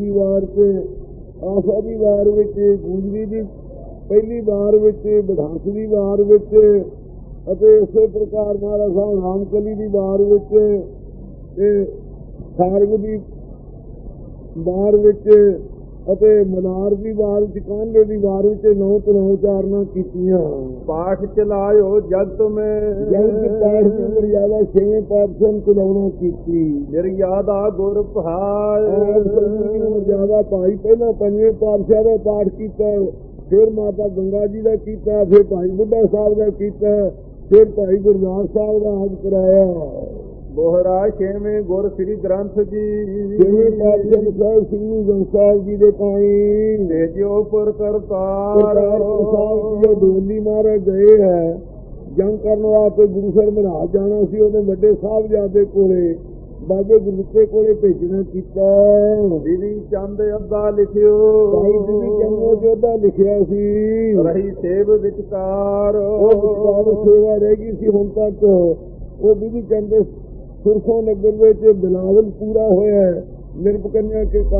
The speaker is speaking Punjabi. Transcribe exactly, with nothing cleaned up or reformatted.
ਦੂਜੀ ਵਾਰ 'ਚ ਆਸਾ ਦੀ ਵਾਰ ਵਿੱਚ, ਗੂੰਜਰੀ ਦੀ ਪਹਿਲੀ ਵਾਰ ਵਿੱਚ, ਬਢਾਂਸ ਦੀ ਵਾਰ ਵਿੱਚ, ਅਤੇ ਇਸੇ ਪ੍ਰਕਾਰ ਮਹਾਰਾਜ ਸਾਹਿਬ ਰਾਮਕਲੀ ਦੀ ਵਾਰ ਵਿੱਚ ਤੇ ਸਾਰਗ ਦੀ ਵਾਰ ਵਿੱਚ ਅਤੇ ਮਲਾਰ ਦੀ ਵਾਰ ਵਿੱਚ, ਕਾਂਡੇ ਦੀ ਵਾਰ ਵਿੱਚ ਨੌ ਤੋਂ ਨੌ ਚਾਰਨਾ ਕੀਤੀਆਂ। ਪਾਠ ਚਲਾਇਓ ਜਗਤ ਮੈਂ ਜਗਤ ਪਾਠ ਦੀ ਮਰਿਆਦਾ ਛੇਵੇਂ ਪਾਤਸ਼ਾਹ ਚਲਾਉਣਾ ਕੀਤੀ। ਨਿਰਯਾਦਾ ਗੁਰ ਪਹਾਇ ਮਰਿਆਦਾ ਭਾਈ ਪਹਿਲਾਂ ਪੰਜਵੇਂ ਪਾਤਸ਼ਾਹ ਦਾ ਪਾਠ ਕੀਤਾ, ਫਿਰ ਮਾਤਾ ਗੰਗਾ ਜੀ ਦਾ ਕੀਤਾ, ਫਿਰ ਭਾਈ ਬੁੱਢਾ ਸਾਹਿਬ ਦਾ ਕੀਤਾ, ਫਿਰ ਭਾਈ ਗੁਰਦਾਸ ਸਾਹਿਬ ਦਾ ਆਦ ਕਰਾਇਆ। ਬੋਹਰਾ ਛੇਵੇਂ ਗੁਰ ਸ੍ਰੀ ਗ੍ਰੰਥ ਜੀ ਛੇਵੇਂ ਪਾਤਸ਼ਾਹ ਸਾਹਿਬ ਸ੍ਰੀ ਗ੍ਰੰਥ ਸਾਹਿਬ ਜੀ ਦੇ ਤਾਈ ਭੇਜਿਓ ਪੁਰ ਕਰਤਾਰ ਸਾਹਿਬ ਡੋਲੀ ਮਾਰੇ ਗਏ ਹੈ। ਜੰਗ ਕਰਨ ਵਾਸਤੇ ਗੁਰੂ ਸਾਹਿਬ ਮਹਾਰਾਜ ਜਾਣਾ ਸੀ, ਉਹਨੇ ਵੱਡੇ ਸਾਹਿਬਜ਼ਾਦੇ ਕੋਲੇ ਬਾਬੇ ਗੁਰਦਿੱਤੇ ਕੋਲੇ ਭੇਜਣਾ ਕੀਤਾ। ਬਿਧੀ ਚੰਦ ਅੱਧਾ ਲਿਖਿਓ, ਭਾਈ ਬਿਧੀ ਚੰਦ ਨੇ ਅੱਧਾ ਲਿਖਿਆ ਸੀ। ਰਹੀ ਸੇਵ ਵਿਚਕਾਰ, ਉਹ ਵਿਚਕਾਰ ਸੇਵਾ ਰਹਿ ਗਈ ਸੀ ਹੁਣ ਤੱਕ। ਉਹ ਬਿਧੀ ਚੰਦ ਸੁਰਖੋਂ ਨਗਰ ਵਿੱਚ ਬਿਲਾਵਲ ਪੂਰਾ ਹੋਇਆ ਨਿਰਪਕਨਿਆ ਕੇ